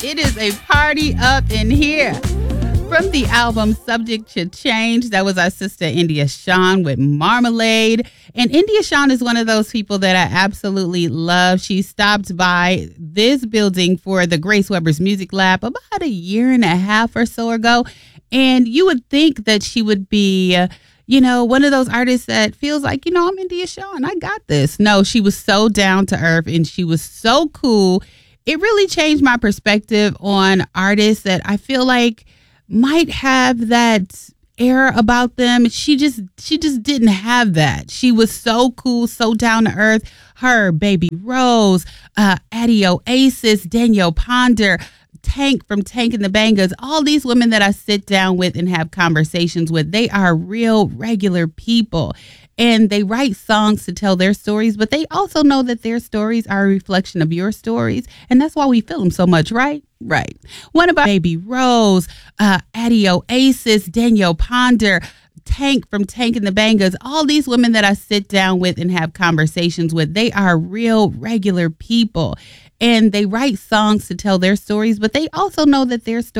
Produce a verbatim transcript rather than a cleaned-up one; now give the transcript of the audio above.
It is a party up in here. From the album Subject to Change, that was our sister India Shawn with Marmalade. And India Shawn is one of those people that I absolutely love. She stopped by this building for the Grace Weber's Music Lab about a year and a half or so ago. And you would think that she would be, uh, you know, one of those artists that feels like, you know, I'm India Shawn, I got this. No, she was so down to earth and she was so cool. It really changed my perspective on artists that I feel like might have that air about them. She just she just didn't have that. She was so cool, so down to earth. Her, Baby Rose, uh, Addie Oasis, Danielle Ponder, Tank from Tank and the Bangers, all these women that I sit down with and have conversations with, they are real, regular people. And they write songs to tell their stories, but they also know that their stories are a reflection of your stories. And that's why we feel them so much, right? Right. One about Baby Rose, uh, Addie Oasis, Danielle Ponder, Tank from Tank and the Bangers, all these women that I sit down with and have conversations with, they are real, regular people. And they write songs to tell their stories, but they also know that their stories